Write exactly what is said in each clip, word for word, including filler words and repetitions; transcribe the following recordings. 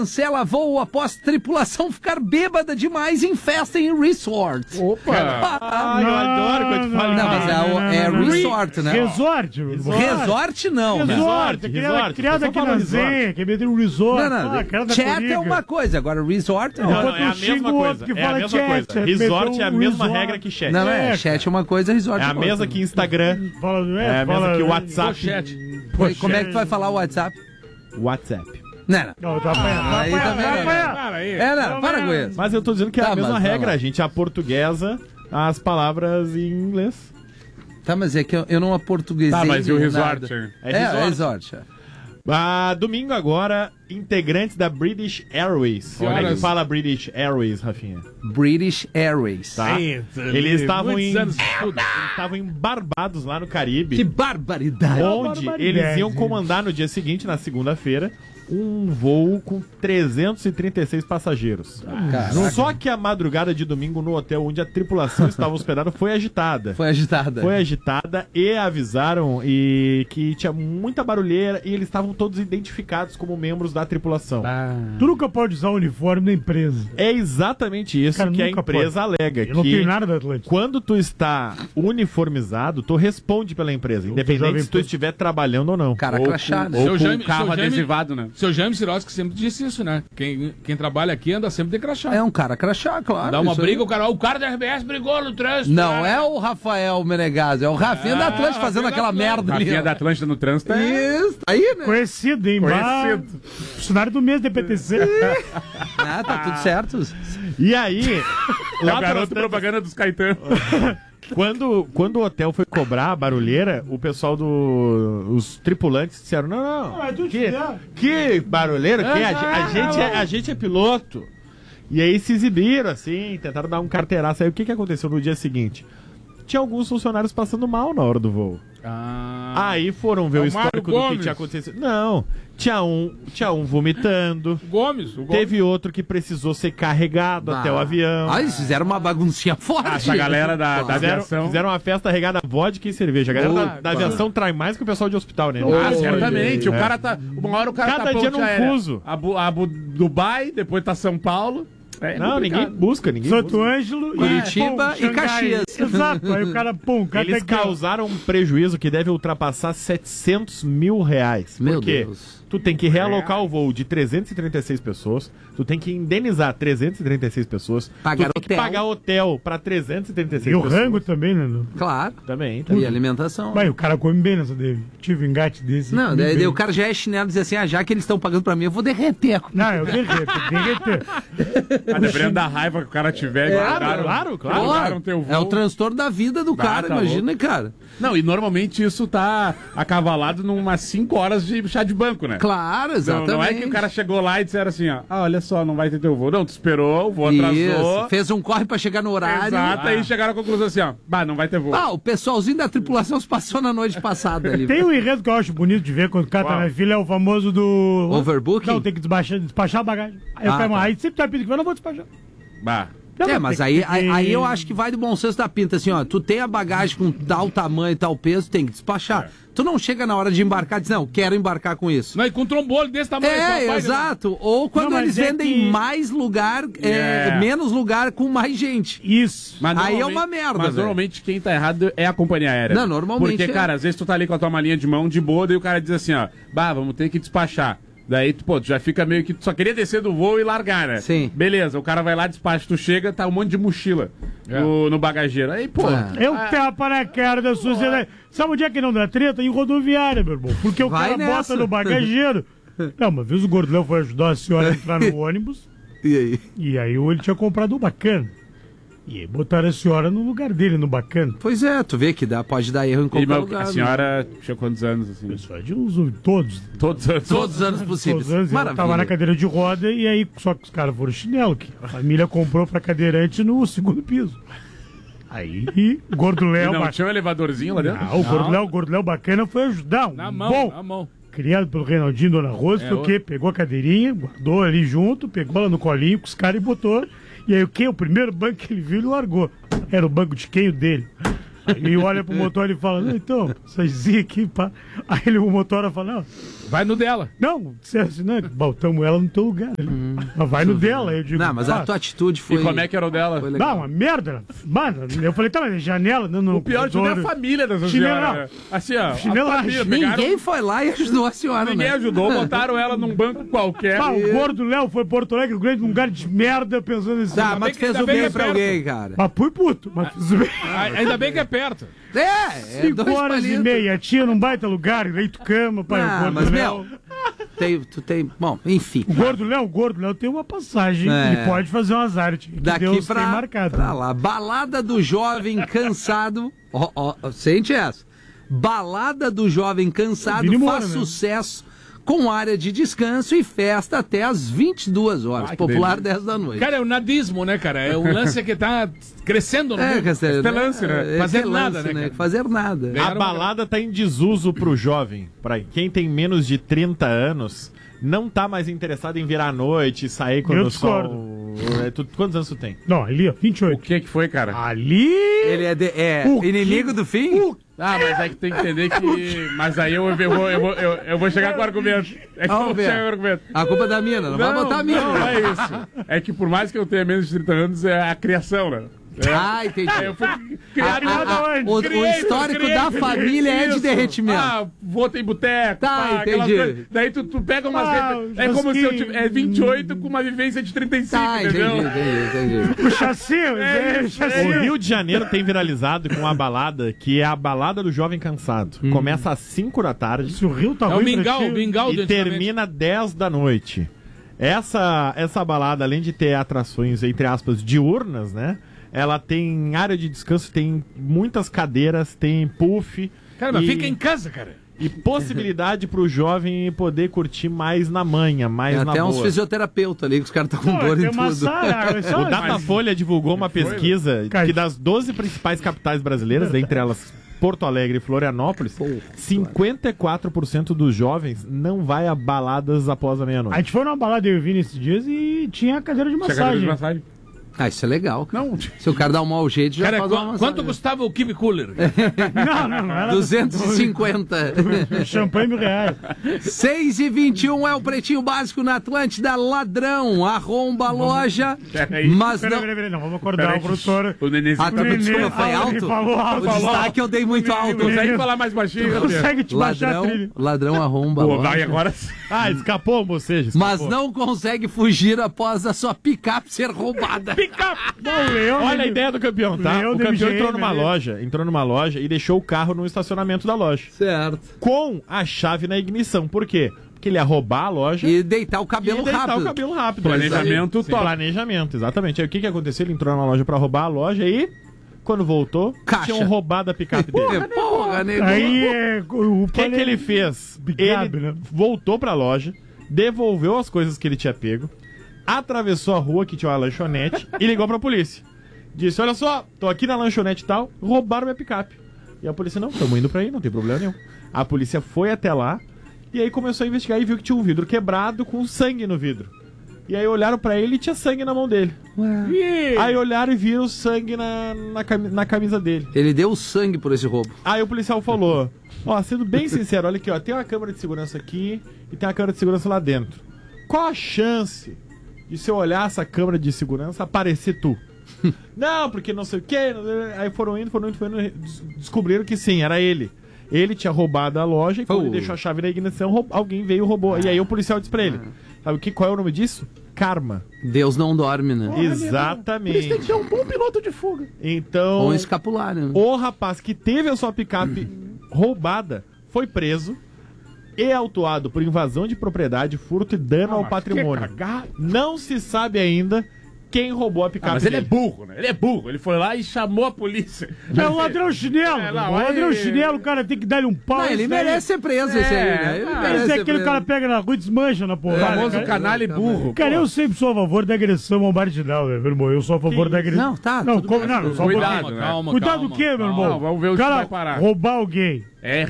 cancela voo após tripulação ficar bêbada demais em festa em resort. Opa! Ah, eu adoro quando tu fala. Não, mas é, o- é resort, né? Resort. Resort não, né? Resort. Resort. Criado Só aqui fala na resort. Zenha, que é meio de um resort. Não, não. Ah, cara da Chat Coriga. é uma coisa, agora resort Não, não. não, é a Enquanto xinga mesma o coisa. outro que É a fala mesma chat, coisa. chat, Resort meteu é a um mesma resort. regra que chat. Não, é, É, chat é uma coisa, resort É é a outra. mesma que Instagram. Fala, É a fala, mesma que é, WhatsApp. Chat. Oi, Como é que tu vai falar o WhatsApp? WhatsApp. Não, não. Não, tá apanhando. Tá Aí apanhando, também tá é. apanhando. Para aí. É, não, para com isso. Mas eu tô dizendo que é Tá, a mesma mas vai regra. lá. A gente aportuguesa as palavras em inglês. Tá, mas é que eu, eu não aportuguesei. Tá, mas e o nem resort? nada. É É, resort. é resort. é. Ah, domingo agora, integrantes da British Airways. Como é que horas? fala British Airways, Rafinha? British Airways. Tá? Eles estavam em, Muitos anos de estudo. eles estavam em Barbados, lá no Caribe. Que barbaridade. Onde barbaridade. eles iam comandar no dia seguinte, na segunda-feira, um voo com trezentos e trinta e seis passageiros. Caraca. Só que a madrugada de domingo no hotel onde a tripulação estava hospedada foi agitada. Foi agitada. Foi agitada e avisaram e que tinha muita barulheira e eles estavam todos identificados como membros da tripulação. Tu nunca pode usar o uniforme da empresa. É exatamente isso Cara, que a nunca empresa alega. Eu não que tenho nada da Atlântica. quando tu está uniformizado, tu responde pela empresa, independente Jovem se tu Pan. estiver trabalhando ou não. Cara ou crachado. com, ou Seu com Jaime- um carro seu Jaime- adesivado, né? Seu Jaime Sirotsky sempre disse isso, né? Quem, quem trabalha aqui anda sempre de crachá. É um cara crachá, claro. Dá uma isso aí. briga, o cara, ó, o cara da R B S brigou no trânsito. Não cara. é o Rafael Menegaso, é o Rafinha da Atlântica fazendo Rafinha aquela da merda ali. Rafinha ó. da Atlântida no trânsito é... Isso, aí, né? Conhecido, hein? Bah, funcionário do mês do P T C. Ah, tá tudo certo. E aí, É o lá garoto pelas- propaganda dos Caetano. quando, quando o hotel foi cobrar a barulheira, o pessoal do. Os tripulantes disseram: não, não. Ah, é tu que, que que barulheira? que? A, ge- a gente é, a gente é piloto. E aí se exibiram, assim, tentaram dar um carteiraço. Aí o que, que aconteceu no dia seguinte? Tinha alguns funcionários passando mal na hora do voo. Ah, Aí foram ver É o o histórico Mário do que Gomes. tinha acontecido. Não, tinha um, tinha um vomitando. o Gomes, o Gomes. Teve outro que precisou ser carregado até o avião. Ah, eles fizeram uma baguncinha forte. Essa galera da, da Fizeram, aviação. fizeram uma festa regada a vodka e cerveja. A galera da, Opa. da aviação trai mais que o pessoal de hospital, né? Ah, Oi, certamente. O é. cara tá. Uma hora o cara Cada tá dia ponte num aérea. fuso. Abu, Abu Dubai, depois tá São Paulo. É Não, complicado. ninguém busca, ninguém Santo busca. Ângelo, Curitiba pum, e Xangai. Caxias. Exato, aí o cara, pum, cara Eles causaram um prejuízo que deve ultrapassar setecentos mil reais. Meu Por quê? Deus. Tu tem que realocar o voo de trezentas e trinta e seis pessoas, tu tem que indenizar trezentas e trinta e seis pessoas, Pagar tu tem que hotel. pagar hotel pra trezentas e trinta e seis E o pessoas. rango também, né? Lu? Claro. Também, E também. alimentação. Mas o cara come bem nessa dele. Tive um engate desse. Não, come daí, bem. daí o cara já é chinelo e diz assim, ah, já que eles estão pagando pra mim, eu vou derreter. Não, eu derreto, derreter. Ah, dependendo da raiva que o cara tiver. Claro, claro, claro. guardaram teu voo. É o transtorno da vida do Bah, cara, tá imagina, cara. Não, e normalmente isso tá acavalado numas cinco horas de chá de banco, né? Claro, Não, exatamente. não é que o cara chegou lá e disseram assim, ó, ah, olha só, não vai ter teu voo. Não, tu esperou, o voo atrasou. Isso, fez um corre pra chegar no horário. Exato, aí chegaram à conclusão assim, ó, bah, não vai ter voo. Ah, o pessoalzinho da tripulação se passou na noite passada ali. Tem um enredo que eu acho bonito de ver quando o cara tá Uau. na fila, é o famoso do... Overbooking? Não, tem que despachar, despachar a bagagem. Aí Ah, o cara, tá. aí sempre tá pedindo que eu não vou despachar. Bah. Não, É, tem mas que- aí, tem que- aí, aí eu acho que vai do bom senso da pinta, assim, ó, tu tem a bagagem com tal tamanho e tal peso, tem que despachar. Tu não chega na hora de embarcar e diz, não, quero embarcar com isso. Não, e com um trombolho desse tamanho. só É, faz- exato. Ou quando Não, mas eles é vendem que- mais lugar, é, É. menos lugar com mais gente. Isso. Mas Aí é normalmente- uma merda, Mas velho. normalmente quem tá errado é a companhia aérea. Não, normalmente Porque, é. cara, às vezes tu tá ali com a tua malinha de mão de boa, daí o cara diz assim, ó, bah, vamos ter que despachar. Daí, tu, pô, tu já fica meio que... Tu só queria descer do voo e largar, né? Sim. Beleza, o cara vai lá, despacha, tu chega, tá um monte de mochila no, no bagageiro. Aí, pô... É. É o tapa na cara da sociedade. Sabe onde é que não dá treta? Em rodoviária, meu irmão. Porque o Vai cara nessa. bota no bagageiro. Não, uma vez o Gordão foi ajudar a senhora a entrar no ônibus. E aí? E aí ele tinha comprado um bacana. E aí botaram a senhora no lugar dele, no bacana. Pois é, tu vê que dá, pode dar erro em E, qualquer mas lugar. a né? senhora tinha quantos anos, assim? Pessoal de uns, todos. Todos anos. Todos os anos possíveis. Todos os anos, ela Maravilha. tava na cadeira de roda e aí só que os caras foram chinelo, que a família comprou pra cadeirante no segundo piso. Aí, o Gordo E Léo... não ba- tinha um elevadorzinho lá dentro? Ah, o Gordo Léo, o Gordo Léo bacana foi ajudar. Um Na mão, bom, na mão. criado pelo Reinaldinho e Dona Rosa, É, foi o quê? Pegou a cadeirinha, guardou ali junto, pegou ela no colinho com os caras e botou. E aí o quê? O primeiro banco que ele viu, ele largou. Era o banco de quem? O dele. Aí olha pro motor e fala, não, então, sozinho aqui, pá. Aí ele, o motor fala, não, Vai no dela. não, você assim, não, botamos ela no teu lugar. Ele, mas vai no dela. Aí eu digo, Não, mas pá, a tua atitude foi... E como é que era o dela? foi legal. Não, uma merda. Mano, eu falei, tá, mas janela, não, não. O pior de tudo é a família dessa senhora. Chinelão. né? Assim, ó, a Chinelagem. família, pegaram- Ninguém foi lá e ajudou a senhora, Ninguém né? ajudou, botaram ela num banco qualquer. Ah, o gordo Léo foi Porto Alegre, um grande lugar de merda, pensando assim. Tá, bem mas que- tu fez ainda o bem bem que é pra perto. alguém, cara. Mas fui puto, mas fiz bem. Ah, Ainda bem que é perto. É, é Cinco dois horas palitos. e meia, tinha num baita lugar, leito cama, pai. Ah, o gordo mas, Léo. meu, tem, tu tem... Bom, enfim. O gordo Léo, o gordo Léo tem uma passagem. É. Ele pode fazer um azar, que Daqui Deus pra, tem marcado. pra lá. Balada do jovem cansado. Ó, ó, sente essa. Balada do jovem cansado Vini Moura, faz né? sucesso com área de descanso e festa até às vinte e duas horas. Ai, que Popular delícia. dez da noite. Cara, é o nadismo, né, cara? É o lance que tá crescendo no é, mundo. Castelo, Estelance, né? é, Fazer estelance, nada, né, cara? Fazer nada. A Ganharam uma- balada tá em desuso pro jovem. Pra quem tem menos de trinta anos, não tá mais interessado em virar à noite, sair quando Eu o sol... discordo. É, tu- quantos anos tu tem? Não, ali, ó, vinte e O oito. que que foi, cara? Ali. Ele é, de- é O inimigo do fim? Ah, mas é que tem que entender que... Mas aí eu, eu, vou, eu, vou, eu, eu vou chegar com o argumento. É que eu Vamos vou ver. chegar com o argumento. A culpa é da mina, não, vai botar a mina. Não, não é isso. É que por mais que eu tenha menos de trinta anos, é a criação, né? É. Ah, entendi. Eu fui A- criado a- a- o, o Criei, histórico criei, da criei, família é de isso. derretimento. Ah, vou em boteco. Tá, pá, aquelas entendi. coisas. Daí tu, tu pega umas... Ah, refe- é como se eu churrasquinho. tivesse... É vinte e oito com uma vivência de trinta e cinco, Tá, entendi, entendeu? entendi, entendi. O chassi, é, o isso, chassi. O Rio de Janeiro tem viralizado com uma balada que é a balada do jovem cansado. Começa às cinco da tarde Se o Rio tá É o ruim pra mingau, ti, o mingau do e antigamente. termina dez da noite. Essa, essa balada, além de ter atrações, entre aspas, diurnas, né? Ela tem área de descanso, tem muitas cadeiras, tem puff. Cara, mas e, fica em casa, cara. e possibilidade pro jovem poder curtir mais na manha, mais Tem na até uns boa. fisioterapeutas ali que os caras estão com Não, dor tem em uma tudo. sala, é só- O Datafolha divulgou uma pesquisa Cara, que das doze principais capitais brasileiras, dentre elas Porto Alegre e Florianópolis, cinquenta e quatro por cento dos jovens não vai a baladas após a A meia-noite. gente foi numa balada eu e o Vini esses dias e tinha a cadeira de Chega de massagem. massagem. Ah, isso é legal. cara. Não, Se o cara dá um mau jeito, já Cara, faz qu- uma quanto massagem. custava o Kiwi Cooler? Não, não, não era. duzentos e cinquenta. Champanhe mil reais. seis e vinte e um é o Pretinho Básico na Atlântida. Ladrão, arromba a loja, Peraí. mas Peraí, não... peraí, peraí, não, vamos acordar Peraí, o produtor. O nenenzinho... Ah, tá, Nenê, desculpa, foi ah, ele alto? falou alto. O destaque eu dei muito alto. Consegue falar mais baixinho, Rafinha? Consegue te baixar a Ladrão, trilha. ladrão arromba a Pô, vai loja, agora... Ah, escapou, ou seja, mas não consegue fugir após a sua picape ser roubada. Bom, o Leão, Olha a ele- ideia do campeão, tá? Leão O do campeão M G M, entrou numa né? loja, entrou numa loja e deixou o carro no estacionamento da loja. Certo. Com a chave na ignição. Por quê? Porque ele ia roubar a loja E deitar o e cabelo deitar rápido. o cabelo rápido. Planejamento Sim. top. Planejamento, exatamente. Aí o que, que aconteceu? Ele entrou na loja pra roubar a loja e, quando voltou, Caixa. tinham roubado a picape dele. É, porra, nego. Aí é. O O que, que ele fez? Picape, Ele né? voltou pra loja, devolveu as coisas que ele tinha pego, atravessou a rua que tinha uma lanchonete e ligou pra polícia. Disse, olha só, tô aqui na lanchonete e tal, roubaram minha picape. E a polícia, não, estamos indo pra aí, não tem problema nenhum. A polícia foi até lá e aí começou a investigar e viu que tinha um vidro quebrado com sangue no vidro. E aí olharam pra ele e tinha sangue na mão dele. Aí olharam e viram sangue na, na, cami- na camisa dele. Ele deu sangue por esse roubo. Aí o policial falou, ó, sendo bem sincero, olha aqui, ó, tem uma câmera de segurança aqui e tem uma câmera de segurança lá dentro. Qual a chance de se eu olhar essa câmera de segurança aparecer tu? Não, porque não sei o quê. Aí foram indo, foram indo, foram indo, des- descobriram que sim, era ele. Ele tinha roubado a loja e quando Oh. ele deixou a chave na ignição, roub- alguém veio e roubou. E aí o policial disse pra ele, sabe o que, qual é o nome disso? Karma. Deus não dorme, né? Exatamente. que ser um bom piloto de fuga. Então, Ou um escapulário, né? o rapaz que teve a sua picape roubada foi preso e autuado por invasão de propriedade, furto e dano ao patrimônio. Não se sabe ainda quem roubou a picape Ah, mas ele é dele. burro, né? Ele é burro. Ele foi lá e chamou a polícia. É o ladrão chinelo. É, lá, o ladrão aí- chinelo, o cara tem que dar-lhe um pau. Não, ele esse daí- merece ser preso, esse aí, né? Ele Ah, merece Esse é ser aquele que o preso. cara pega na rua e desmancha na O porrada. famoso cara. canalha e burro. Cara, eu sempre sou a favor da agressão ao marginal, né, meu irmão? Eu sou a favor da agressão. Não, tá, Não, tudo como, bem. não, não, só um Cuidado, pouquinho. né? calma, Cuidado calma, do quê, meu calma. irmão? Não, vamos ver onde cara, vai parar. roubar alguém. É errado.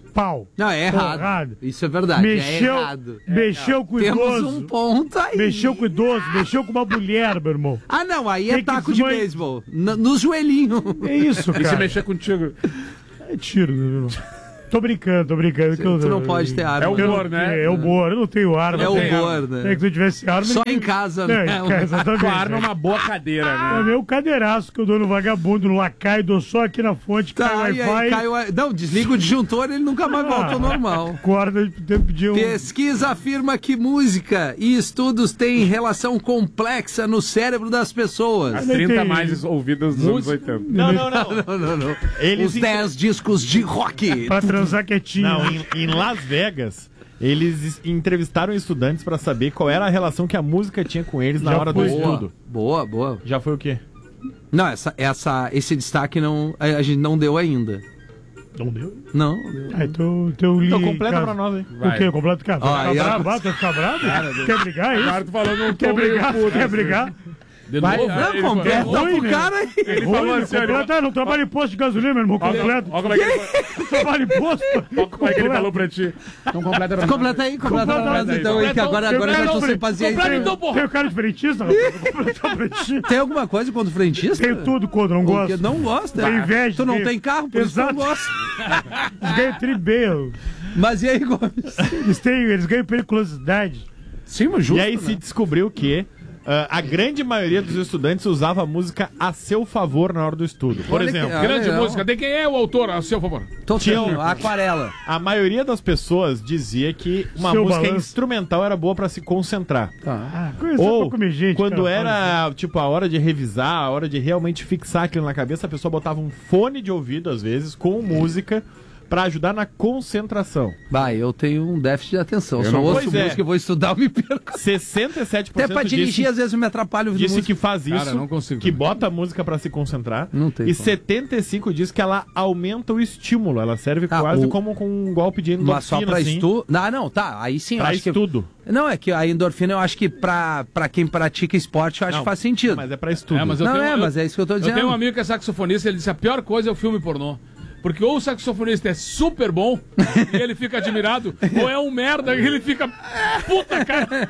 pau. Não, é errado. Porrada. Isso é verdade. Mexeu, é errado. mexeu com o Temos idoso. um ponto aí. Mexeu com o idoso, mexeu com uma mulher, meu irmão. Ah, não, aí é Tem que taco de desman- beisebol. No, no joelhinho. É isso, E se cara. mexer contigo? É tiro, né, meu irmão? Tô brincando, tô brincando. que eu- Tu não pode ter arma. É o eu não- humor, né? É o humor, eu não tenho arma. É não o tenho humor, arma. né? É que se eu tivesse arma... Só ninguém- em casa, É, né? em casa, exatamente. Tua arma é uma boa cadeira, É né? meu cadeiraço que eu dou no vagabundo, no lacaio, dou só aqui na fonte, Tá, cai o e aí Wi-Fi, cai o... Não, desliga o disjuntor, ele nunca mais volta ao normal. acorda de tempo de um... Pesquisa afirma que música e estudos têm relação complexa no cérebro das pessoas. As nem trinta tem- mais ouvidas dos anos oitenta. Não, não, não. Não, não, não. Eles Os dez discos de rock. Pra transar quietinho. Não, em, em Las Vegas, eles es- entrevistaram estudantes pra saber qual era a relação que a música tinha com eles na Já hora do foi. estudo. Boa, boa. Já foi o quê? Não, essa, essa, esse destaque não, a, a gente não deu ainda. Não deu? Não, não deu. Ah, então, então li... Então completa cara. pra nós aí. O quê? Completa, cara? Ó, Vai e ficar a- bravo? Ah, tu vai ficar bravo? Quer brigar, é Claro, isso? tu falou num Quer tom meio brigar? puto, Quer assim. brigar? De Vai, novo? vai. Não, completa ruim, pro né? cara aí. Ele falou Ruim, assim, olha, completa, não trabalha em posto de gasolina, meu irmão. Olha Completo. olha como é que ele, Trabalha em posto. olha como é que ele falou pra ti. Então completa pra nós. Completa aí, completa pra nós Completa aí, então, aí, que agora, agora eu já tô Completa, sem paciência. completa então, porra. Tem o cara de frentista, rapaz. Completar o frentista. Tem alguma coisa contra o frentista? Tem tudo contra, não Porque gosto. não gosta. Tem inveja. Tu não tem- tem carro, por isso tu não Exato. gosta. Eles ganham tribeio. Mas e aí, Gomes? Eles, têm, eles ganham periculosidade. Sim, mas justo, E aí né? se descobriu que ah, a grande maioria dos estudantes usava a música a seu favor na hora do estudo. Por Olha que- exemplo, Ah, Grande legal. música. De quem é o autor, a seu favor? Total, aquarela. a maioria das pessoas dizia que uma Seu música balanço. instrumental era boa pra se concentrar. Ah, coisa Ou pra comer gente. quando cara. era tipo a hora de revisar, a hora de realmente fixar aquilo na cabeça, a pessoa botava um fone de ouvido às vezes com música pra ajudar na concentração. Vai, eu tenho um déficit de atenção. Eu Só não- ouço Pois é. música e vou estudar, eu me perco. sessenta e sete por Até cento pra dirigir, disse, às vezes eu me atrapalho ouvindo disse música. que faz isso, Cara, não consigo. que bota a música pra se concentrar. Não tem E como. setenta e cinco diz que ela aumenta o estímulo, ela serve Ah, quase o- como com um golpe de endorfina, Mas só pra assim, estudo. Ah, não, tá. Aí sim, eu pra acho que. estudo. Não, é que a endorfina eu acho que pra, pra quem pratica esporte, eu acho Não, que faz sentido. Mas é pra estudo. É, mas eu Não, tenho, é, eu- mas é isso que eu tô Eu dizendo. tenho um amigo que é saxofonista, ele disse a pior coisa é o filme pornô. Porque ou o saxofonista é super bom e ele fica admirado, ou é um merda e ele fica puta cara.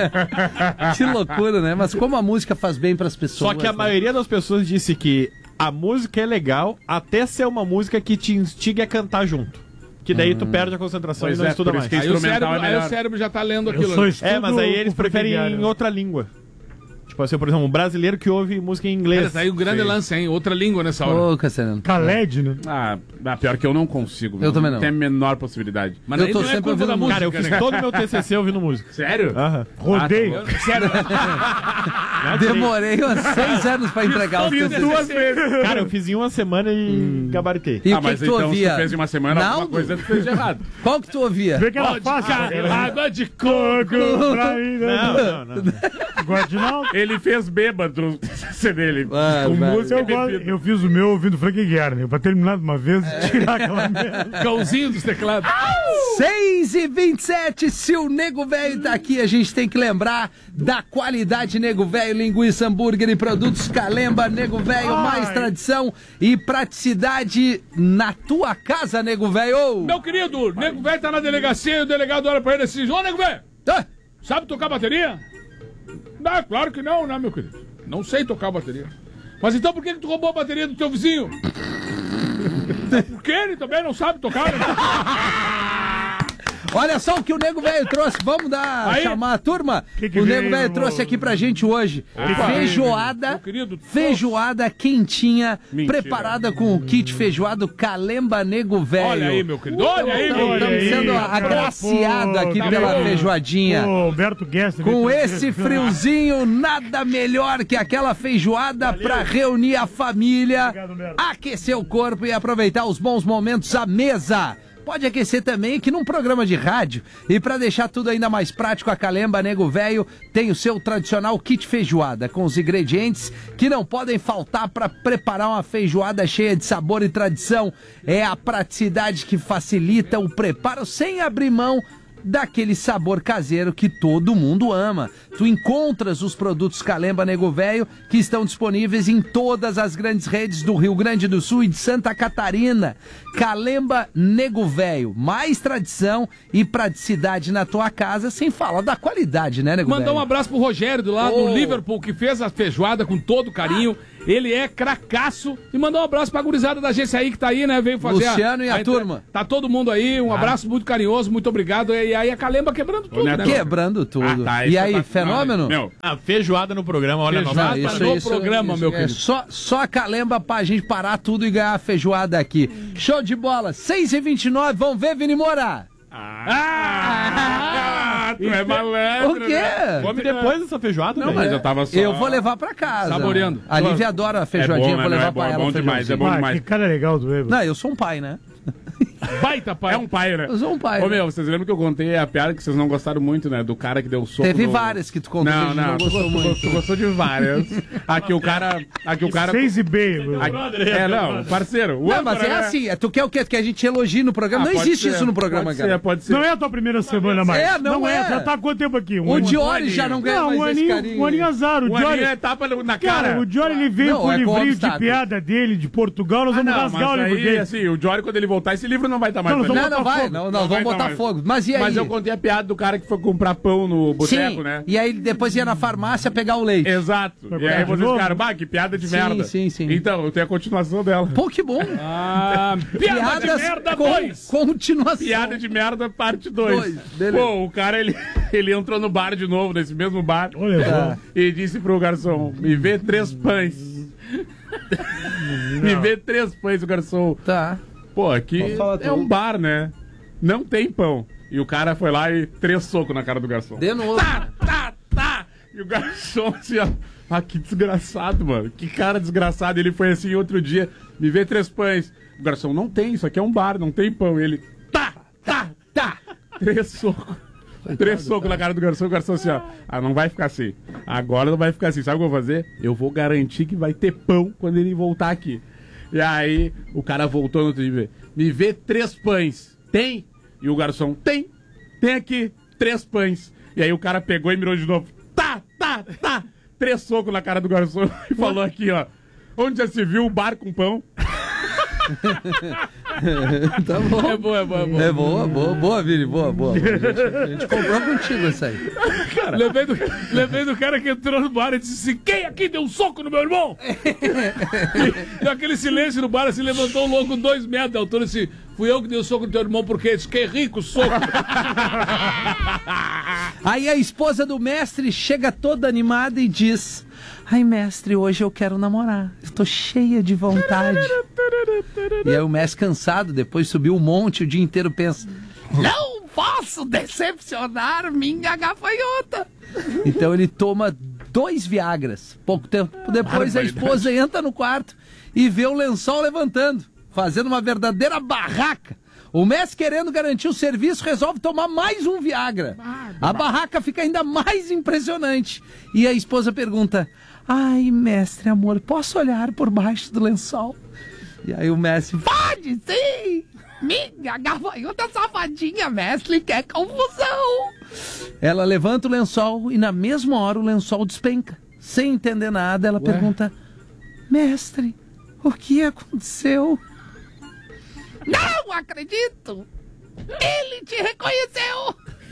Que loucura, né? Mas como a música faz bem pras pessoas. Só que a né? maioria das pessoas disse que a música é legal até ser uma música que te instiga a cantar junto. Que daí tu perde a concentração Pois e não é, estuda por mais. isso que Aí o, instrumental cérebro, é aí o melhor. cérebro já tá lendo Eu aquilo. sou né? estudo É, mas aí eles com preferem ferroviário. em outra língua. Tipo assim, por exemplo, um brasileiro que ouve música em inglês. Mas aí o grande Sim. lance, hein? Outra língua nessa hora. Ô, Cassiano. Khaled, né? Ah, ah, pior que eu não consigo. Eu também não. Tem a menor possibilidade. Mas Eu aí tô não é sempre culpa da ouvindo música, Cara, eu fiz né? todo o meu T C C ouvindo música. Sério? Aham. Rodeio. Eu- Sério. Demorei uns seis anos pra entregar os Fiz T C C. duas vezes. Cara, eu fiz em uma semana e gabaritei. E ah, o que, mas que tu então ouvia? se tu fez em uma semana, alguma Naldo? coisa tu fez de errado. Qual que tu ouvia? Vê que era Pode fácil. cair água de coco. Coco pra mim, né? Não, não, não. Guardinaldo. Ele fez bêbado o T C C dele. Ah, com velho. música Eu, e gosto- bebida. eu fiz o meu ouvindo Frank Guerra, pra terminar de uma vez e tirar aquela merda. Cãozinho dos teclados. seis e vinte e sete, se o Nego Velho tá aqui, a gente tem que lembrar da qualidade Nego Velho, linguiça, hambúrguer e produtos Calemba, Nego Velho, Ai. mais tradição e praticidade na tua casa, Nego Velho. Meu querido, nego velho tá na delegacia e o delegado olha pra ele assim: ô nego velho, Ah, sabe tocar bateria? Não, claro que não, né, meu querido? Não sei tocar bateria. Mas então por que, que tu roubou a bateria do teu vizinho? Porque ele também não sabe tocar, né? olha só o que o Nego Velho trouxe, vamos dar, Aí. chamar a turma. Que que o veio, Nego Velho irmão? trouxe aqui pra gente hoje Ah, feijoada, meu querido, feijoada quentinha, Mentira. preparada com o kit feijoado Calemba Nego Velho. Olha aí, meu querido, olha aí, meu Olha Estamos querido. aí. sendo agraciados aqui Pô, pela tá bom. feijoadinha. Ô, Humberto Guest. Com veio esse trazer- friozinho, nada melhor que aquela feijoada pra reunir a família, Obrigado, Humberto. aquecer o corpo e aproveitar os bons momentos à mesa. Pode aquecer também aqui num programa de rádio. E pra deixar tudo ainda mais prático, a Calemba Nego Velho tem o seu tradicional kit feijoada, com os ingredientes que não podem faltar para preparar uma feijoada cheia de sabor e tradição. É a praticidade que facilita o preparo sem abrir mão daquele sabor caseiro que todo mundo ama. Tu encontras os produtos Calemba Nego Velho que estão disponíveis em todas as grandes redes do Rio Grande do Sul e de Santa Catarina. Calemba Nego Velho, mais tradição e praticidade na tua casa, sem falar da qualidade, né, Nego Velho? Mandar um abraço pro Rogério do lado Oh. do Liverpool, que fez a feijoada com todo carinho. Ele é cracaço. E mandar um abraço pra gurizada da agência aí que tá aí, né? Veio fazer Luciano e a entre- turma. Tá todo mundo aí. Um abraço muito carinhoso, muito obrigado. E aí a Calemba quebrando tudo, Neto, né? Quebrando tudo. Ah, tá, e isso aí, tá- fenômeno? Não, meu, A feijoada no programa, olha a Feijoada. nossa. no programa, meu é querido. Só, só a Calemba pra gente parar tudo e ganhar a feijoada aqui. Show de bola, seis e vinte e nove, vamos ver, Vini Moura? Ah, tu é malandro. O quê? né? Come depois dessa feijoada, Não, velho. mas eu tava só... Eu vou levar pra casa. Saboreando. A Lívia adora a feijoadinha, É eu bom, vou né? levar É bom, pra é ela bom a demais, é bom Ah, demais. que cara legal do Evo. Não, eu sou um pai, né? Baita, pai. É um pai, né? Eu sou um pai. Ô, né? meu, vocês lembram que eu contei a piada que vocês não gostaram muito, né? Do cara que deu soco Teve no- várias que tu contou que a Não, gente não, não tu gostou gostou, muito. tu gostou de várias. Aqui o cara... Aqui o cara... Seis e meio. Aqui- é, não, parceiro. o Não, mas âncora, é né? assim, é, tu quer o quê? Tu quer a gente elogie no programa? Ah, não pode existe ser, isso no programa, pode cara. Ser, pode ser. Não é a tua primeira semana mais. É, não é. Já tá há quanto tempo aqui? Um O ano. Diori já não ganha Não, mais um esse aninho, carinho. um aninho azar. O O Diori... Aninho é tapa na cara. Cara, o Diori ele veio Não, com o é com livrinho de obstáculo. piada dele, de Portugal, nós Ah, vamos não, rasgar o mas livro aí, dele. assim, o Jory, quando ele voltar, esse livro não vai estar mais Não, pra nós ele. Não, não botar vai, fogo. não, Não não, vai vamos dar botar mais. fogo. Mas e aí? Mas eu contei a piada do cara que foi comprar pão no boteco, Sim, né? e aí depois ia na farmácia pegar o leite. Exato. E comprar aí de vocês novo? ficaram, bah, que piada de Sim, merda. sim, sim. Então, eu tenho a continuação dela. Pô, que bom. Ah, piada de merda com dois. continuação. Piada de merda, parte dois. Dois, beleza. Pô, o cara, ele, ele entrou no bar de novo, nesse mesmo bar, Olha só. e disse pro garçom, me vê três pães. Me vê três pães, o garçom. Tá. Pô, aqui é um bar, né? Não tem pão. E o cara foi lá e três socos na cara do garçom. De novo. Tá, tá, tá. E o garçom assim, ó. Ah, que desgraçado, mano. Que cara desgraçado. Ele foi assim outro dia. Me vê três pães. O garçom, não tem, isso aqui é um bar, não tem pão. E ele, tá, tá, tá. Três socos. Três socos na cara do garçom. O garçom assim, ó. Ah, não vai ficar assim. Agora não vai ficar assim. Sabe o que eu vou fazer? Eu vou garantir que vai ter pão quando ele voltar aqui. E aí, o cara voltou no outro dia. Me vê três pães. Tem? E o garçom, tem. Tem aqui três pães. E aí o cara pegou e mirou de novo. Tá, tá, tá. Três socos na cara do garçom e falou aqui, ó. Onde já se viu um bar com pão? Tá bom. É boa, é boa, é boa. É boa, boa, boa, Vini, boa, boa. A gente, a gente comprou contigo isso aí. Lembrei do, lembrei do cara que entrou no bar e disse assim: quem aqui deu um soco no meu irmão? Deu aquele silêncio no bar, assim, levantou o louco dois metros de altura e disse: fui eu que dei o soco no teu irmão porque disse que é rico, soco. Aí a esposa do mestre chega toda animada e diz: ai, mestre, hoje eu quero namorar. Eu tô cheia de vontade. E aí o mestre, cansado, depois subiu um monte, o dia inteiro pensa: não posso decepcionar minha gafanhota. Então ele toma dois Viagras. Pouco tempo depois a esposa entra no quarto e vê o lençol levantando, fazendo uma verdadeira barraca. O mestre, querendo garantir o serviço, resolve tomar mais um Viagra. A barraca fica ainda mais impressionante. E a esposa pergunta: ai, mestre, amor, posso olhar por baixo do lençol? E aí o mestre: pode sim! Minha gafanhota safadinha, mestre, quer confusão. Ela levanta o lençol e na mesma hora o lençol despenca. Sem entender nada, ela pergunta: mestre, o que aconteceu? Não acredito! Ele te reconheceu!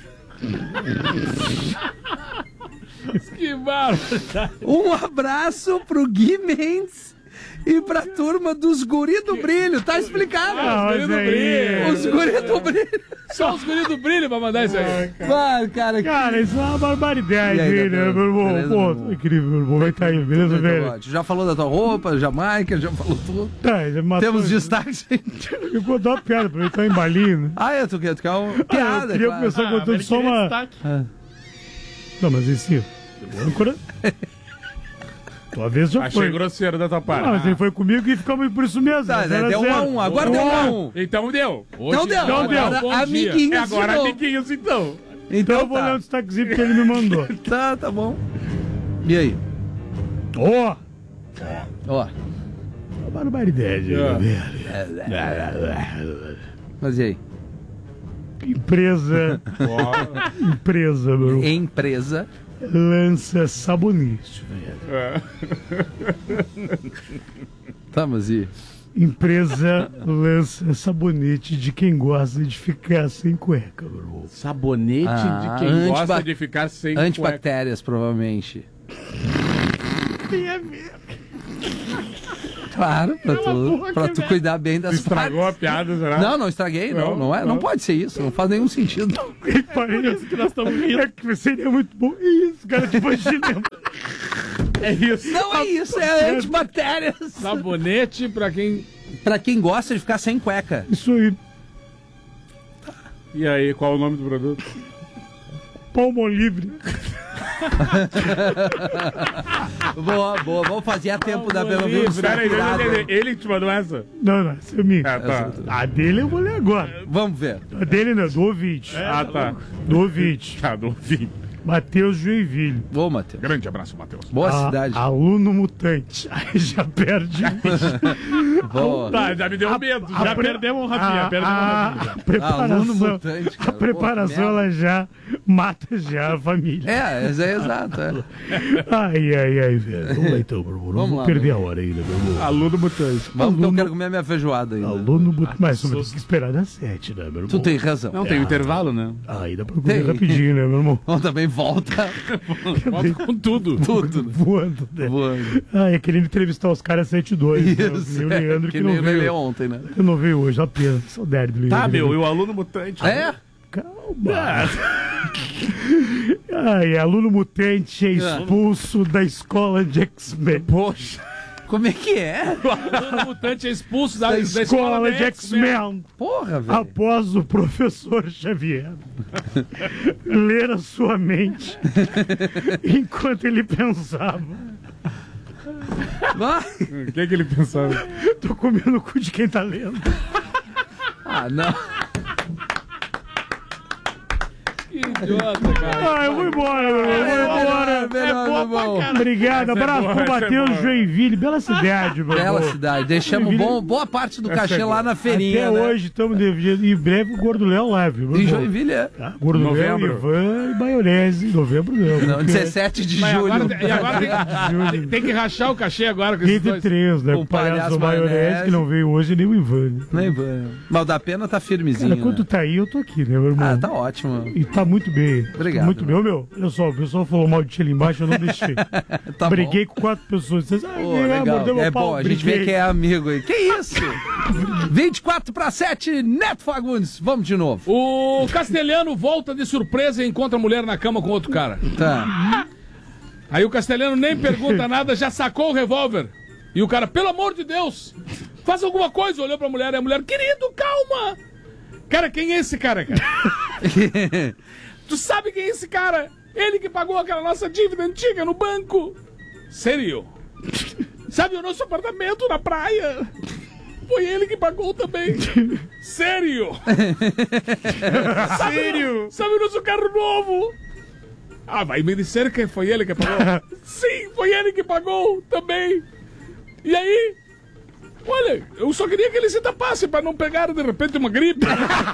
Que bárbaro. Um abraço pro Gui Mendes e pra turma dos Guri do Brilho. Tá explicado? Ah, Os guri do mas aí- brilho. Os Guri do Brilho. Só os guris do brilho pra mandar isso aí. Vai, cara. Cara, isso é uma barbaridade, E aí, né, doutor? meu irmão? Beleza, Pô, meu irmão? incrível, meu irmão. Vai estar aí, beleza, velho? Tu já falou da tua roupa, Jamaica, já falou tudo. Tá, já matou. Temos destaques. Eu vou dar uma piada pra ele, tá em balinho, né? Ah, é, tu quer, tu quer uma Ah, piada, eu queria claro. começar contando só uma... Não, mas esse... Âncora... Tua vez já Achei foi. grosseiro da tua parte. Ah, mas ele foi comigo e ficamos por isso mesmo. Tá, zero a deu um zero. a um, agora deu um a um. Então deu. Então deu, Então deu. agora Bom dia. amiguinhos É agora de novo. amiguinhos, então. Então Então eu vou ler um tá. destaquezinho que ele me mandou. Tá, tá bom. E aí? Ó, Ó, oh, barbaridade, Ah. velho. mas e aí? Empresa. Empresa, meu. Empresa. Lança sabonete. É. Tá, mas e... Empresa lança sabonete de quem gosta de ficar sem cueca, bro. Sabonete Ah, de quem antiba- gosta de ficar sem cueca. Antibactérias, provavelmente. Tem a ver. Claro, pra tu, porra, pra que tu merda. cuidar bem das Estragou a partes. piada, será? Não, não estraguei, não, Não, não, é, não não. pode ser isso, não faz nenhum sentido. Parece que nós estamos rindo. É que seria muito bom. Isso, cara, tipo, lembra. É isso. Não é isso, é antibactérias. Sabonete pra quem... Pra quem gosta de ficar sem cueca. Isso aí. E aí, qual o nome do produto? Palmolive. Boa, boa, vamos fazer a tempo da Bela Livre. Vista. Pera aí, deixa eu entender. Ele que te mandou essa? Não, não, essa é minha. Ah, tá. A dele eu vou ler agora. Vamos ver. A dele não, do ouvinte. Ah, tá. Do ouvinte. Tá, do fim. Matheus Joinville. Boa, Matheus. Grande abraço, Matheus. Boa A- cidade. Aluno mutante. Aí já perde. Boa. Tá, já me deu medo. Já Já pre- perdemos o Rafinha, a, perdemos o a, Rafinha. a preparação, Aluno mutante, cara. a preparação Pô, ela já mata já a família. É, é, é exato. É. Ai, ai, ai, velho. Vamos lá então, meu irmão. Não Vamos vou lá, perder meu a hora ainda, meu irmão. Aluno mutante. Vamos que eu Aluno- quero comer minha feijoada ainda. Aluno mutante. Mas eu vou ter que esperar das sete, né, meu irmão? Tu tem razão. Não, tem um intervalo, né? Aí dá pra comer Tem. rapidinho, né, meu irmão? Bom, também volta. Volta com tudo. Tudo. Voando, né? Voando. Ah, é querendo entrevistar os caras sete e dois. Né? Isso. E o Leandro que, que não nem o Lelê veio. ontem, né? Eu não veio hoje, apenas. Saudade do Leandro. Tá, meu, e o aluno mutante? É? Calma. Ai, aluno mutante é expulso da escola de X-Men. Poxa. Como é que é? O aluno mutante é expulso da, Da da escola de X-Men. Porra, velho. Após o professor Xavier ler a sua mente enquanto ele pensava. Vai. O que, é que ele pensava? Tô comendo o cu de quem tá lendo. Ah, não. Que idiota, cara. Ah, eu vou embora, meu irmão. Eu vou embora. Melhor, meu irmão. Obrigado, abraço boa, pro essa é Matheus boa. Joinville. Bela cidade, meu Bela irmão. cidade. Deixamos bom, boa parte do cachê lá na feirinha, Até né? hoje estamos devendo. Em breve o Gordo Léo lá, viu? meu Em irmão? Joinville, é. Tá? Gordo Léo, Novembro. Ivan e Maionese. Em novembro não. Não, porque dezessete de Mas julho. agora, e agora tem, tem- tem que rachar o cachê agora com é esses Entre dois. três, né? Com O palhaço palhaço Maionese, Maionese. que não veio hoje, nem o Ivan. né? Nem vai. Mas o da pena tá firmezinho. Cara, quando né? tu tá aí, eu tô aqui, né, meu irmão? Ah, tá ótimo. E tá muito bem. Obrigado, Muito bem, meu. meu. Olha só, o pessoal falou mal de ti ali embaixo, eu não deixei. Tá Briguei com quatro pessoas. Vocês, ah, bom. Pô, ah, legal. mordeu meu É pau, bom, a gente briguei. vê que é amigo aí. Que isso? vinte e quatro para sete, Neto Fagundes. Vamos de novo. O Castelhano volta de surpresa e encontra a mulher na cama com outro cara. Tá. Aí o Castelhano nem pergunta nada, já sacou o revólver. E o cara, pelo amor de Deus, faz alguma coisa. Olhou pra mulher e a mulher, querido, calma. Cara, quem é esse cara, cara? Tu sabe quem é esse cara? Ele que pagou aquela nossa dívida antiga no banco. Sério? Sabe o nosso apartamento na praia? Foi ele que pagou também. Sério? Sério? Sabe o nosso carro novo? Ah, vai me dizer que foi ele que pagou? Sim, foi ele que pagou também. E aí? Olha, eu só queria que ele se tapasse para não pegar de repente uma gripe.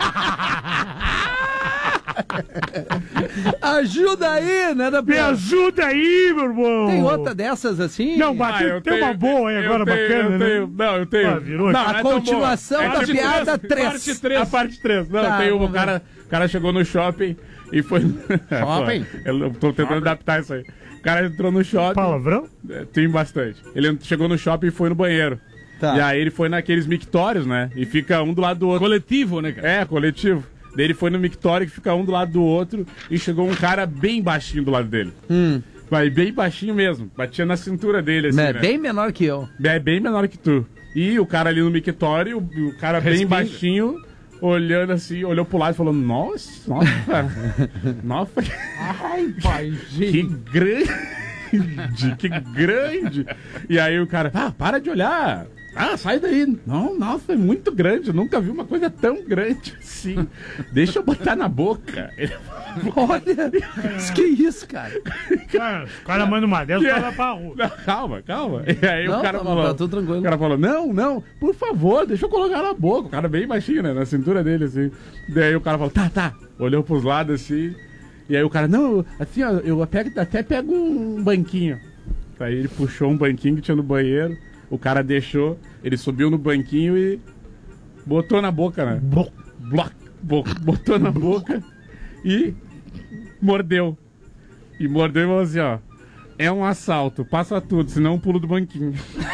Ajuda aí, né, da Me ajuda aí, meu irmão! Tem outra dessas assim? Não, mas Ah, tem, eu tem uma tenho- boa aí eu agora, tenho, bacana, eu né? tenho, Não, eu tenho. Ah, virou? Não, A não é tão boa. continuação É da tipo piada três, três. parte três. A parte três. Não, Tá, tem um vamos cara, o cara chegou no shopping e foi... Shopping? Eu tô tentando adaptar isso aí. O cara entrou no shopping... Palavrão? É, tem bastante. Ele chegou no shopping e foi no banheiro. Tá. E aí ele foi naqueles mictórios, né? E fica um do lado do outro. Coletivo, né, cara? É, coletivo. Daí ele foi no mictório que fica um do lado do outro e chegou um cara bem baixinho do lado dele. Hum. Mas bem baixinho mesmo. Batia na cintura dele, assim, É né? bem menor que eu. É bem menor que tu. E o cara ali no mictório, o o cara bem Respinga. baixinho, olhando assim, olhou pro lado e falou, nossa, nossa, nossa, Ai, pai, que grande, que grande. E aí o cara, ah, para de olhar, Ah, sai daí. Não, nossa, é muito grande. Eu nunca vi uma coisa tão grande assim. Deixa eu botar na boca. Olha, que isso, cara? Cara, o cara manda uma dessa, o cara vai pra rua. Não, calma, calma. E aí Não, o cara tá- falou... tá tudo tranquilo. O cara falou, não, não, por favor, deixa eu colocar na boca. O cara bem baixinho, né, na cintura dele, assim. Daí o cara falou, tá, tá. Olhou pros lados, assim. E aí o cara, não, assim, ó, eu pego, até pego um banquinho. Aí ele puxou um banquinho que tinha no banheiro. O cara deixou, ele subiu no banquinho e botou na boca, né? Bloc, bloc, bloc, botou na boca e mordeu. E mordeu e falou assim, ó. É um assalto, passa tudo, senão eu pulo do banquinho.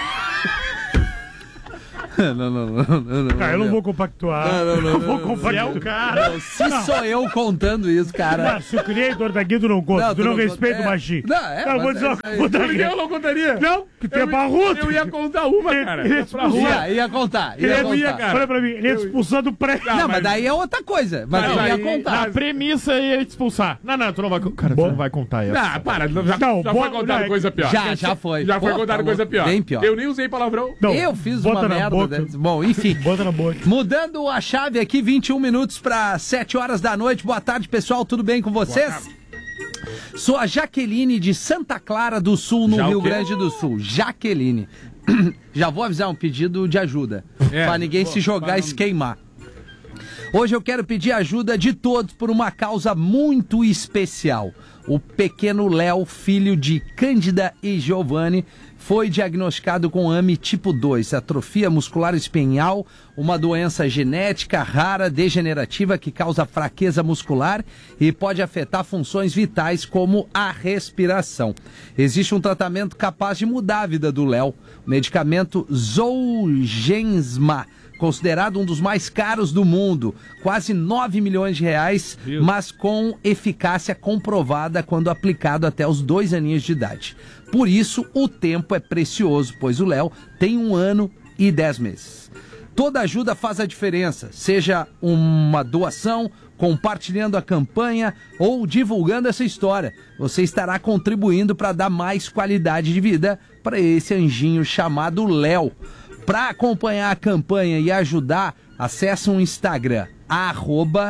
Não, não, não, não, não. Cara, eu não vou compactuar. Não, não, não, Eu vou não, compactuar. É o cara. Não, se sou eu contando isso, cara. Não, se o criador daqui tu não conta, Não, tu tu não, não respeita conta- o é. machinho. Não, é, Cara, eu vou mas dizer é uma isso aí. coisa Por que aqui. eu não contaria? Não, que tu é Eu- barrudo. Eu ia contar uma, Ele- cara. ele é É pra expulsado. rua. Ia, ia contar, ia Ele é contar. ia, cara. Olha pra mim, ele é expulsado do prédio. Não, mas mas- daí é outra coisa. Mas Não, eu ia aí- contar. A premissa é ele te expulsar. Não, não, tu não vai... Cara, tu Bom. não vai contar essa. Ah, para, já, Não, já bo- foi contado não, coisa pior. Já, já foi. Já foi Pô, contado tá coisa louco. pior. Bem pior. Eu nem usei palavrão. Não, Eu fiz bota uma na merda. boca. Né? Bom, enfim. Bota na boca. Mudando a chave aqui, vinte e um minutos para sete horas da noite. Boa tarde, pessoal. Tudo bem com vocês? Sou a Jaqueline de Santa Clara do Sul, no Já o Rio quê? Grande do Sul. Jaqueline. Já vou avisar um pedido de ajuda. É, Pra ninguém pô, se jogar pra e não- se queimar. Hoje eu quero pedir ajuda de todos por uma causa muito especial. O pequeno Léo, filho de Cândida e Giovanni, foi diagnosticado com A M I tipo dois, atrofia muscular espinhal, uma doença genética rara, degenerativa que causa fraqueza muscular e pode afetar funções vitais como a respiração. Existe um tratamento capaz de mudar a vida do Léo, o medicamento Zolgensma, considerado um dos mais caros do mundo, quase nove milhões de reais, mas com eficácia comprovada quando aplicado até os dois aninhos de idade. Por isso, o tempo é precioso, pois o Léo tem um ano e dez meses. Toda ajuda faz a diferença, seja uma doação, compartilhando a campanha ou divulgando essa história. Você estará contribuindo para dar mais qualidade de vida para esse anjinho chamado Léo. Para acompanhar a campanha e ajudar, acesse o Instagram, arroba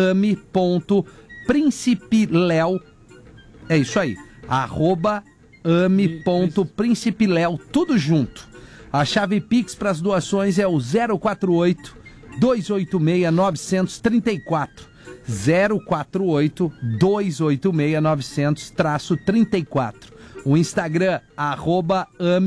ami.principileo. É isso aí, arroba ami.principileo, tudo junto. A chave Pix para as doações é o zero quatro oito, dois oito seis, nove três quatro. zero quatro oito, dois oito seis, nove três quatro. O Instagram, arroba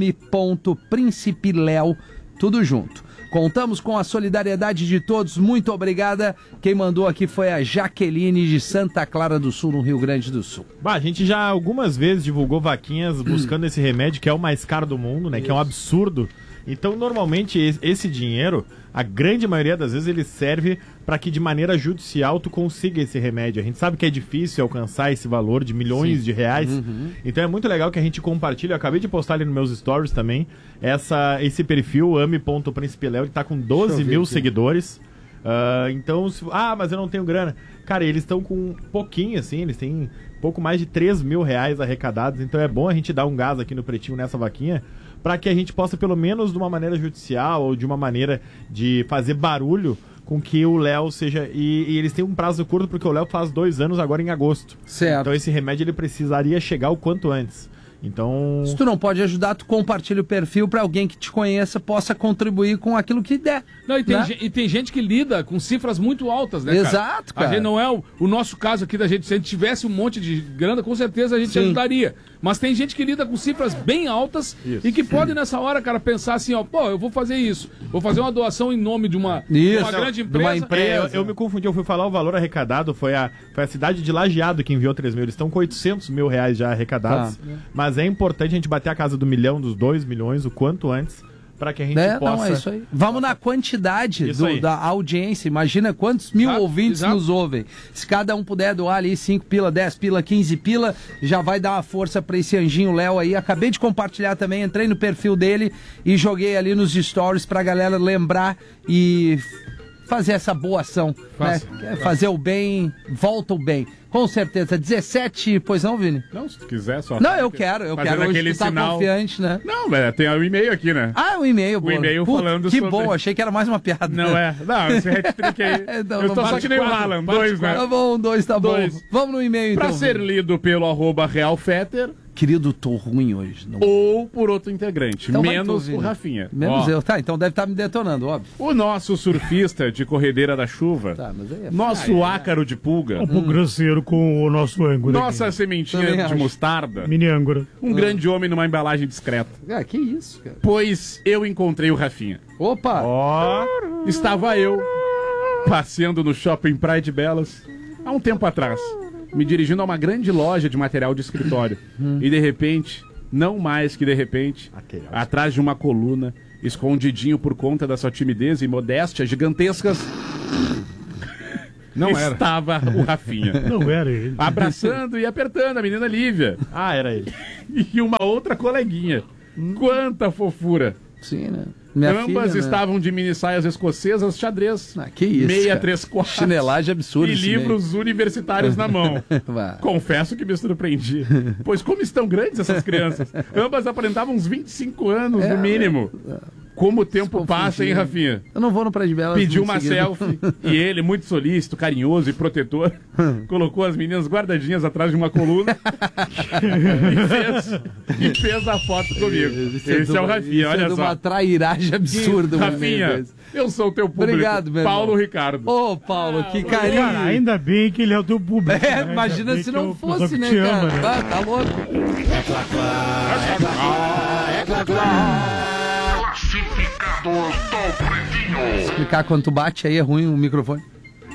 ami.principileo, tudo junto. Contamos com a solidariedade de todos, muito obrigada. Quem mandou aqui foi a Jaqueline de Santa Clara do Sul, no Rio Grande do Sul. Bah, a gente já algumas vezes divulgou vaquinhas buscando esse remédio, que é o mais caro do mundo, né? Que é um absurdo. Então, normalmente, esse- esse dinheiro, a grande maioria das vezes, ele serve para que de maneira judicial tu consiga esse remédio. A gente sabe que é difícil alcançar esse valor de milhões de reais. Então é muito legal que a gente compartilhe. Eu acabei de postar ali nos meus stories também essa, esse perfil ami.principileo, que tá com doze mil seguidores. Ah, então, se- ah, mas eu não tenho grana. Cara, eles estão com um pouquinho, assim, eles têm pouco mais de três mil reais arrecadados. Então é bom a gente dar um gás aqui no Pretinho nessa vaquinha, para que a gente possa, pelo menos de uma maneira judicial ou de uma maneira de fazer barulho, com que o Léo seja... E, e eles têm um prazo curto, porque o Léo faz dois anos agora em agosto. Certo. Então esse remédio ele precisaria chegar o quanto antes. Então... Se tu não pode ajudar, tu compartilha o perfil para alguém que te conheça possa contribuir com aquilo que der. Não, e tem, né? ge- e tem gente que lida com cifras muito altas, né, cara? Exato, cara. A gente não é o, o nosso caso aqui da gente. Se a gente tivesse um monte de grana, com certeza a gente Sim. ajudaria. Mas tem gente que lida com cifras bem altas Isso. e que pode nessa hora, cara, pensar assim, ó, pô, eu vou fazer isso. Vou fazer uma doação em nome de uma, de Isso, uma grande de uma empresa. É, eu, empresa. eu me confundi, eu fui falar o valor arrecadado, foi a, foi a cidade de Lajeado que enviou três mil. Eles estão com oitocentos mil reais já arrecadados. Tá. Mas é importante a gente bater a casa do milhão, dos dois milhões, o quanto antes, para que a gente Né? possa... Não, é isso aí. Vamos na quantidade Isso do- aí. da audiência. Imagina quantos mil Exato, ouvintes exato. nos ouvem. Se cada um puder doar ali cinco pila, dez pila, quinze pila, já vai dar uma força pra esse anjinho Léo aí. Acabei de compartilhar também, entrei no perfil dele e joguei ali nos stories pra galera lembrar e fazer essa boa ação. Faça, né? Fazer o bem, volta o bem. Com certeza. dezessete, pois não, Vini? Não, se tu quiser só. Não, eu quero, eu Fazendo quero hoje aquele que tá sinal. confiante, né? Não, mas tem o e-mail aqui, né? Ah, o e-mail, boa. e-mail Puta, falando que sobre- bom, achei que era mais uma piada. Não é. Não, esse hat-trick aí. Então, eu tô vamos só lá. que nem o Quatro, Haaland, parte dois, né? Tá bom, dois, tá bom. Dois. Vamos no e-mail, então. Pra ser Vini. lido pelo arroba realfetter Querido, tô ruim hoje. Não... ou por outro integrante, Então vai menos tu, Vini. o Rafinha. Menos Ó, eu. Tá, então deve estar me detonando, óbvio. O nosso surfista de corredeira da chuva, Tá, mas aí é... nosso ácaro de pulga, Um pouco grosseiro com o nosso ângora. nossa aqui. sementinha Também de acho. mostarda, Mini ângora. um grande homem numa embalagem discreta. Ah, que isso, cara. Pois eu encontrei o Rafinha. Opa! Ó, Estava eu passeando no shopping Praia de Belas há um tempo atrás, me dirigindo a uma grande loja de material de escritório. E de repente, não mais que de repente, Material. atrás de uma coluna, escondidinho por conta da sua timidez e modéstia gigantescas, Não era. estava o Rafinha. Não era ele. Abraçando e apertando a menina Lívia ah, era ele. e uma outra coleguinha. Quanta fofura! Sim, né? Minha Ambas filha, né? estavam de mini saias escocesas xadrez. Ah, que isso, Meia cara. três quartos. Chinelagem absurda E esse livros universitários na mão. Vá. Confesso que me surpreendi. Pois como estão grandes essas crianças? Ambas aparentavam uns vinte e cinco anos, É, no mínimo. Como o tempo Se passa, hein, confundiram. Rafinha? Eu não vou no Praia de Belas. Pediu em uma seguida. selfie e ele, muito solícito, carinhoso e protetor, colocou as meninas guardadinhas atrás de uma coluna e, fez, e fez a foto comigo. Isso Esse de é o uma- Rafinha, isso olha é de só. uma trairagem absurda. um e-mail Rafinha, desse. eu sou o teu público. Obrigado, meu Paulo irmão. Ricardo. Ô, Paulo, que carinho. Cara, ainda bem que ele é o teu público. É, né? imagina Ainda bem se que é não o fosse, pessoal né, que te cara? ama, né? Ah, tá louco. Explicar quando tu bate aí é ruim o microfone.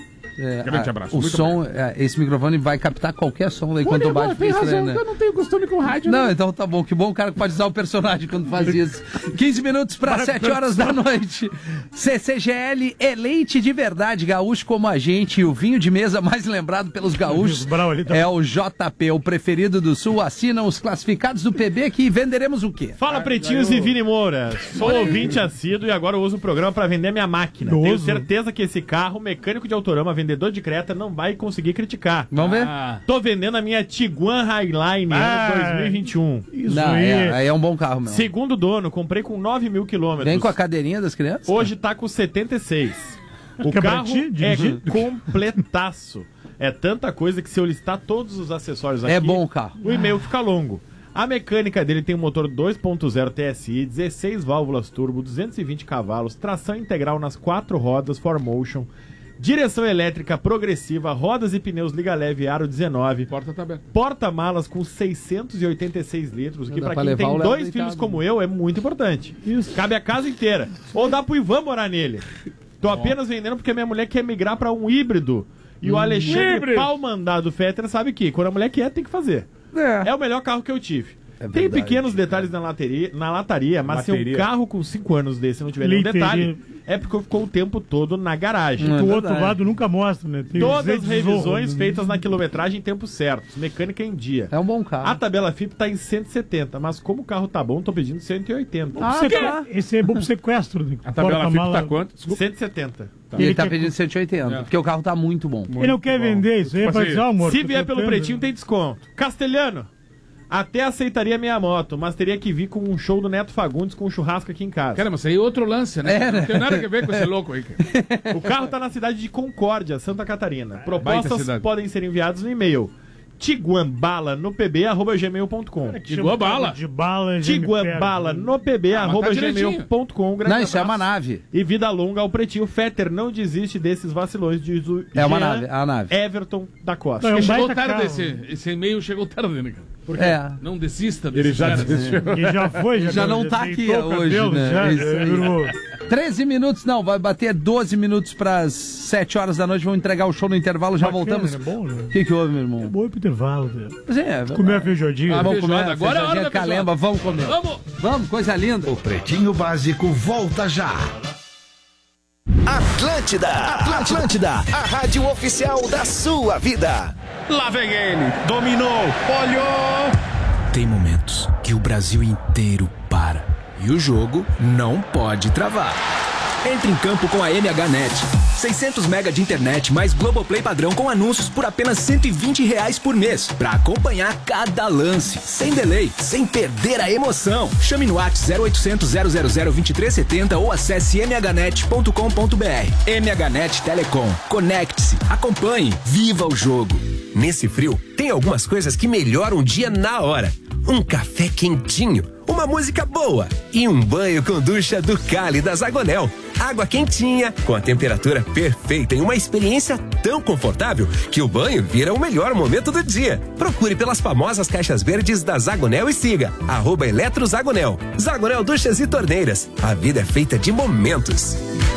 É, Grande a- abraço, O muito som, é, esse microfone vai captar qualquer som daí quando tu bate. tem fica estranho, razão, né? que eu não tenho costume com rádio. Não, então tá bom. Que bom o cara que pode usar o personagem quando faz isso. quinze minutos para sete horas da noite. C C G L é leite de verdade, gaúcho como a gente. E o vinho de mesa mais lembrado pelos gaúchos Brau ali tá- é o J P, o preferido do Sul. Assinam os classificados do P B que venderemos o quê? Fala, pretinhos e Vini Moura. Sou ouvinte assíduo e agora eu uso o programa pra vender minha máquina. Idoso. Tenho certeza que esse carro, mecânico de Autorama, vendedor de Creta, não vai conseguir criticar. Vamos ver? Ah, Tô vendendo a minha Tiguan Highline Ah, ano dois mil e vinte e um. Isso Não, aí. é, aí é um bom carro, meu. Segundo dono, comprei com nove mil quilômetros. Vem com a cadeirinha das crianças? Hoje tá com setenta e seis. O Que é pra carro ti, é dirigir? completaço. É tanta coisa que se eu listar todos os acessórios aqui... É bom o carro. O e-mail fica longo. A mecânica dele tem um motor dois ponto zero T S I, dezesseis válvulas turbo, duzentos e vinte cavalos, tração integral nas quatro rodas, four motion, direção elétrica progressiva, rodas e pneus liga leve aro dezenove, porta tá aberta. porta-malas com seiscentos e oitenta e seis litros, que Dá pra pra quem levar tem o Léo dois deitado. filhos como eu é muito importante. Isso. Cabe a casa inteira. Ou dá pro Ivan morar nele. Tô apenas vendendo porque minha mulher quer migrar pra um híbrido. E o Alexandre Híbrido. Pau Mandado Fetter sabe que quando a mulher quer, tem que fazer. É. É o melhor carro que eu tive. É Tem verdade, pequenos detalhes na, lateria, na lataria, mas se um Bateria. carro com cinco anos desse não tiver nenhum Leiteria. detalhe, é porque ficou o tempo todo na garagem. Hum. O outro verdade. lado nunca mostra, né? Tem Todas as os dedos revisões zorros, né? feitas na quilometragem em tempos certos. Mecânica em dia. É um bom carro. A tabela F I P tá em cento e setenta, mas como o carro tá bom, tô pedindo cento e oitenta. Ah, Você- tá. Esse é bom pro sequestro. Né? A tabela F I P Porta-mala- tá quanto? Desculpa. cento e setenta. E ele Ele tá quer- pedindo cento e oitenta, É. porque o carro tá muito bom. Ele não quer vender isso aí, Tipo pra assim, dizer, ó, amor. Se tô vier pelo tentando. pretinho, tem desconto. Castelhano, até aceitaria minha moto, mas teria que vir com um show do Neto Fagundes com um churrasco aqui em casa. Cara, mas isso aí é outro lance, né? É, né? Não tem nada a ver com esse louco aí, cara. O carro tá na cidade de Concórdia, Santa Catarina. baita Propostas cidade. podem ser enviadas no e-mail tiguanbala no pb arroba gmail ponto com. Que Igual chama bala. De bala. já me Tiguanbala perde. no pb arroba tá gmail direitinho. ponto com. Um grande Não, isso é uma abraço. nave. E vida longa ao pretinho. Fetter não desiste desses vacilões de Zu- É uma Jean nave, é a nave. Everton da Costa. Não, é um Porque chegou baita tarde carro. esse, esse e-mail, chegou tarde, né, cara? É. Não desista desse Ele já cara. desistiu. E já foi, já, Já não já tá aqui deitou o hoje, cabelo, né? Já, Isso aí. virou- treze minutos, não, vai bater doze minutos pras sete horas da noite, vamos entregar o show no intervalo, já Bacana, voltamos. né? Bom, né? O que que houve, meu irmão? Bom ir pro intervalo, velho. Pois é, Comer a feijoadinha. Ah, vamos comer feijoada. a Agora é a hora feijoadinha da feijoada. calemba, vamos comer. Vamos! Vamos, coisa linda. O Pretinho Básico volta já. Atlântida, Atlântida, a rádio oficial da sua vida. Lá vem ele. Dominou. Olhou. Tem momentos que o Brasil inteiro para e o jogo não pode travar. Entre em campo com a M H Net. seiscentos mega de internet mais Globoplay padrão com anúncios por apenas cento e vinte reais por mês. Pra acompanhar cada lance, sem delay, sem perder a emoção. Chame no WhatsApp zero oitocentos, zero zero zero, vinte e três setenta ou acesse m h net ponto com ponto b r. M H Net Telecom. Conecte-se, acompanhe, viva o jogo. Nesse frio, tem algumas coisas que melhoram o dia na hora. Um café quentinho, uma música boa e um banho com ducha do Cali da Zagonel. Água quentinha, com a temperatura perfeita e uma experiência tão confortável que o banho vira o melhor momento do dia. Procure pelas famosas caixas verdes da Zagonel e siga arroba Eletrozagonel. Zagonel Duchas e Torneiras. A vida é feita de momentos.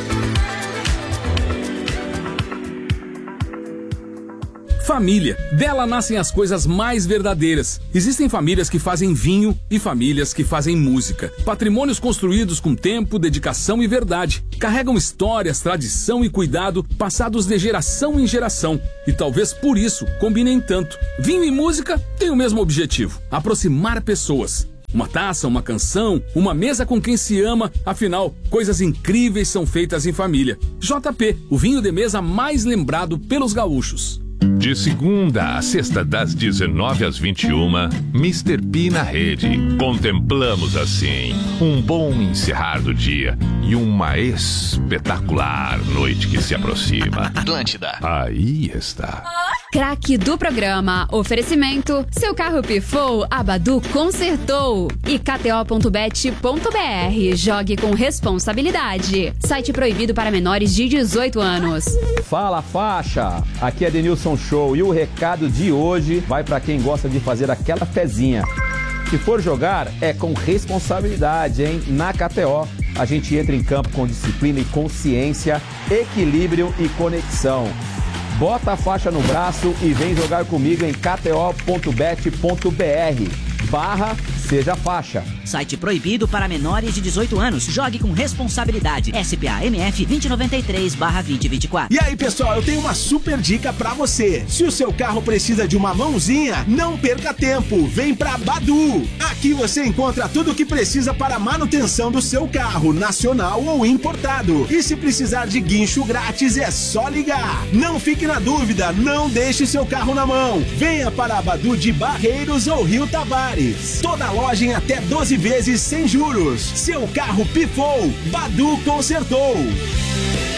Família. Dela nascem as coisas mais verdadeiras. Existem famílias que fazem vinho e famílias que fazem música. Patrimônios construídos com tempo, dedicação e verdade. Carregam histórias, tradição e cuidado passados de geração em geração. E talvez por isso combinem tanto. Vinho e música têm o mesmo objetivo: aproximar pessoas. Uma taça, uma canção, uma mesa com quem se ama. Afinal, coisas incríveis são feitas em família. J P, o vinho de mesa mais lembrado pelos gaúchos. De segunda a sexta, das dezenove às vinte e uma, mister P na rede. Contemplamos assim um bom encerrar do dia e uma espetacular noite que se aproxima. Atlântida. Aí está. Craque do programa. Oferecimento. Seu carro pifou, a Badu consertou. E k t o ponto bet ponto b r. Jogue com responsabilidade. Site proibido para menores de dezoito anos. Fala, faixa! Aqui é Denilson Show e o recado de hoje vai para quem gosta de fazer aquela fezinha. Se for jogar, é com responsabilidade, hein? Na K T O, a gente entra em campo com disciplina e consciência, equilíbrio e conexão. Bota a faixa no braço e vem jogar comigo em k t o ponto bet ponto b r barra seja faixa. Site proibido para menores de dezoito anos. Jogue com responsabilidade. S P A M F vinte noventa e três barra vinte vinte e quatro. E aí, pessoal, eu tenho uma super dica pra você. Se o seu carro precisa de uma mãozinha, não perca tempo. Vem pra Badu. Aqui você encontra tudo o que precisa para a manutenção do seu carro, nacional ou importado. E se precisar de guincho grátis, é só ligar. Não fique na dúvida, não deixe seu carro na mão. Venha para a Badu de Barreiros ou Rio Tavares. Toda loja em até doze vezes sem juros. Seu carro pifou, Badu consertou.